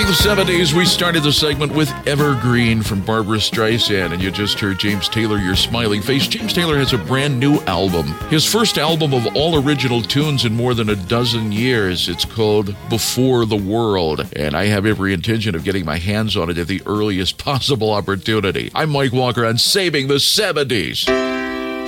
Celebrating the 70s, we started the segment with Evergreen from Barbra Streisand, and you just heard James Taylor, Your Smiling Face. James Taylor has a brand new album, his first album of all original tunes in more than a dozen years. It's called Before the World, and I have every intention of getting my hands on it at the earliest possible opportunity. I'm Mike Walker on Saving the 70s.